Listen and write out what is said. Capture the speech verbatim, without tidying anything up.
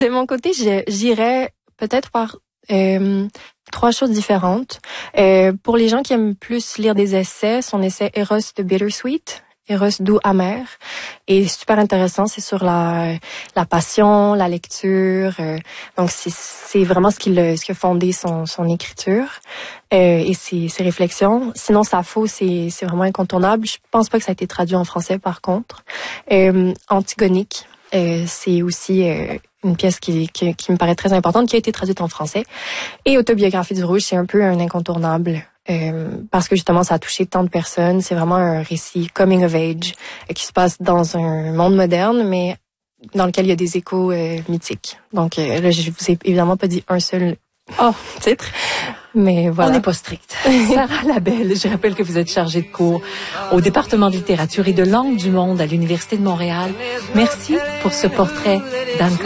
De mon côté, je- j'irais peut-être par euh, trois choses différentes. Euh, pour les gens qui aiment plus lire des essais, son essai Eros de Bittersweet, Eros doux amer, est super intéressant. C'est sur la la passion, la lecture. Euh, donc c'est c'est vraiment ce qui le ce qui a fondé son son écriture euh, et ses ses réflexions. Sinon, Sappho, c'est c'est vraiment incontournable. Je pense pas que ça a été traduit en français par contre. Euh, Antigonique. Euh, c'est aussi euh, une pièce qui, qui, qui me paraît très importante, qui a été traduite en français. Et Autobiographie du Rouge, c'est un peu un incontournable euh, parce que justement, ça a touché tant de personnes. C'est vraiment un récit coming of age euh, qui se passe dans un monde moderne, mais dans lequel il y a des échos euh, mythiques. Donc euh, là, je vous ai évidemment pas dit un seul oh, titre, mais voilà. On n'est pas strict. Sarah Labelle, je rappelle que vous êtes chargée de cours au département de littérature et de langue du monde à l'Université de Montréal. Merci pour ce portrait d'Anne